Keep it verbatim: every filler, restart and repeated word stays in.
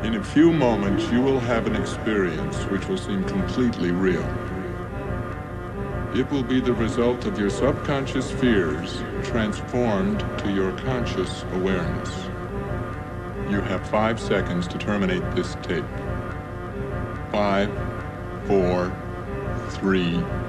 In a few moments, you will have an experience which will seem completely real. It will be the result of your subconscious fears transformed to your conscious awareness. You have five seconds to terminate this tape. Five, four, three,